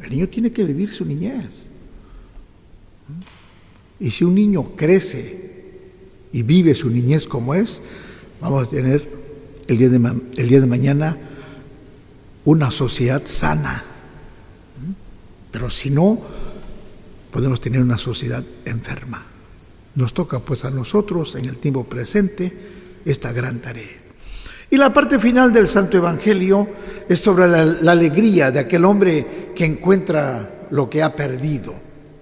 El niño tiene que vivir su niñez. Y si un niño crece y vive su niñez como es, vamos a tener el día de mañana una sociedad sana. Pero si no, podemos tener una sociedad enferma. Nos toca pues a nosotros en el tiempo presente esta gran tarea. Y la parte final del Santo Evangelio es sobre la alegría de aquel hombre que encuentra lo que ha perdido.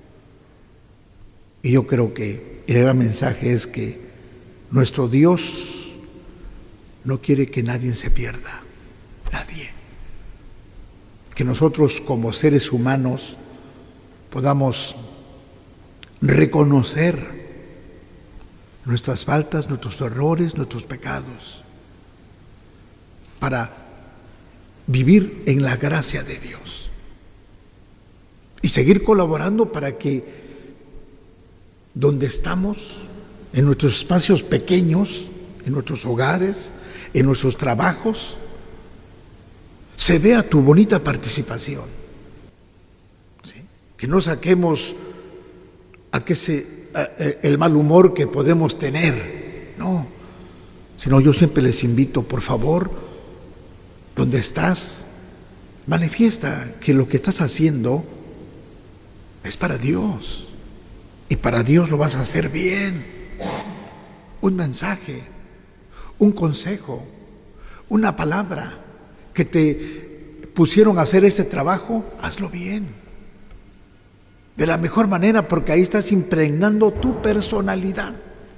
Y yo creo que el gran mensaje es que nuestro Dios no quiere que nadie se pierda, nadie. Que nosotros como seres humanos podamos reconocer nuestras faltas, nuestros errores, nuestros pecados, para vivir en la gracia de Dios y seguir colaborando para que donde estamos, en nuestros espacios pequeños, en nuestros hogares, en nuestros trabajos, se vea tu bonita participación. ¿Sí? Que no saquemos el mal humor que podemos tener, no, sino yo siempre les invito, por favor, donde estás, manifiesta que lo que estás haciendo es para Dios. Y para Dios lo vas a hacer bien. Un mensaje, un consejo, una palabra que te pusieron a hacer este trabajo, hazlo bien. De la mejor manera, porque ahí estás impregnando tu personalidad.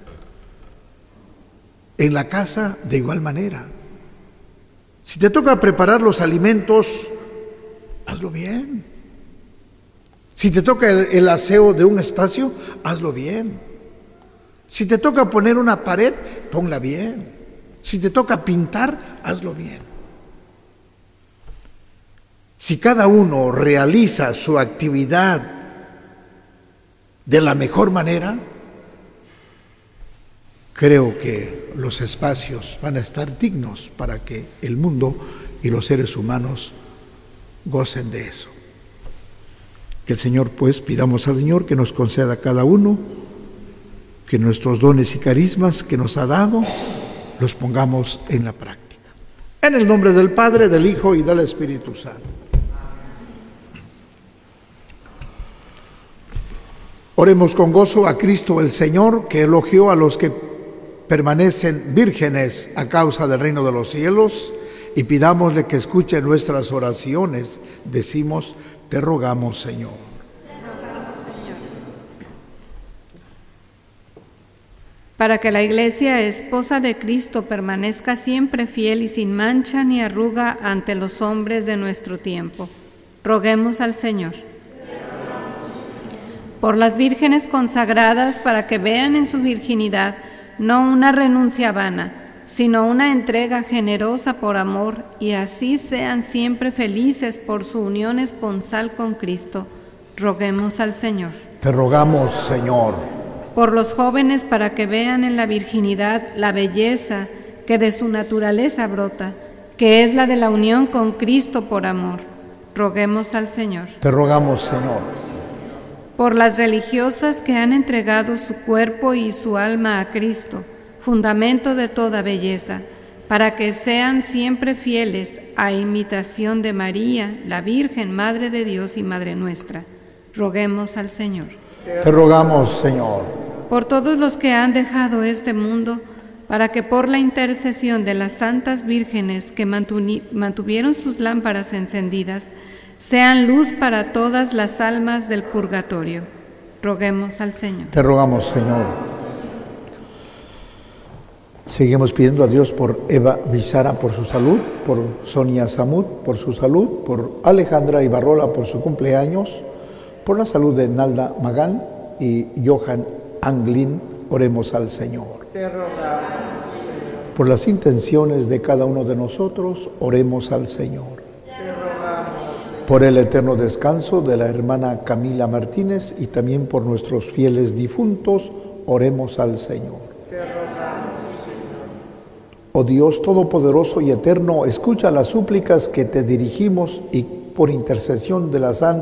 En la casa, de igual manera. Si te toca preparar los alimentos, hazlo bien. Si te toca el aseo de un espacio, hazlo bien. Si te toca poner una pared, ponla bien. Si te toca pintar, hazlo bien. Si cada uno realiza su actividad de la mejor manera, creo que los espacios van a estar dignos para que el mundo y los seres humanos gocen de eso. Que el Señor, pues, pidamos al Señor que nos conceda a cada uno, que nuestros dones y carismas que nos ha dado, los pongamos en la práctica. En el nombre del Padre, del Hijo y del Espíritu Santo. Oremos con gozo a Cristo el Señor, que elogió a los que permanecen vírgenes a causa del reino de los cielos, y pidámosle que escuche nuestras oraciones. Decimos: te rogamos, Señor. Te rogamos, Señor. Para que la Iglesia, esposa de Cristo, permanezca siempre fiel y sin mancha ni arruga ante los hombres de nuestro tiempo, roguemos al Señor. Por las vírgenes consagradas, para que vean en su virginidad no una renuncia vana, sino una entrega generosa por amor, y así sean siempre felices por su unión esponsal con Cristo, roguemos al Señor. Te rogamos, Señor. Por los jóvenes, para que vean en la virginidad la belleza que de su naturaleza brota, que es la de la unión con Cristo por amor, roguemos al Señor. Te rogamos, Señor. Por las religiosas que han entregado su cuerpo y su alma a Cristo, fundamento de toda belleza, para que sean siempre fieles a imitación de María, la Virgen, Madre de Dios y Madre nuestra, roguemos al Señor. Te rogamos, Señor. Por todos los que han dejado este mundo, para que por la intercesión de las santas vírgenes que mantuvieron sus lámparas encendidas, sean luz para todas las almas del purgatorio, roguemos al Señor. Te rogamos, Señor. Seguimos pidiendo a Dios por Eva Bizara por su salud, por Sonia Samud por su salud, por Alejandra Ibarrola por su cumpleaños, por la salud de Nalda Magán y Johan Anglin. Oremos al Señor. Te rogamos, Señor. Por las intenciones de cada uno de nosotros, oremos al Señor. Te rogamos, Señor. Por el eterno descanso de la hermana Camila Martínez y también por nuestros fieles difuntos, oremos al Señor. Te rogamos, Señor. Oh Dios Todopoderoso y Eterno, escucha las súplicas que te dirigimos y por intercesión de la Santa